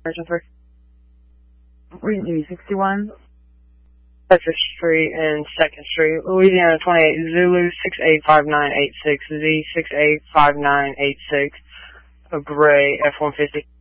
version 3. Reading 61. Texas Street and 2nd Street, Louisiana 28, Zulu 685986, Z 685986, a gray F-150.